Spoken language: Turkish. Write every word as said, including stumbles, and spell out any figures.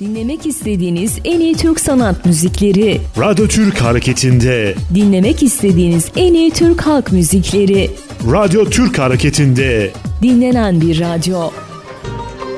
Dinlemek istediğiniz en iyi Türk sanat müzikleri. Radyo Türk Hareketi'nde. Dinlemek istediğiniz en iyi Türk halk müzikleri. Radyo Türk Hareketi'nde. Dinlenen bir radyo.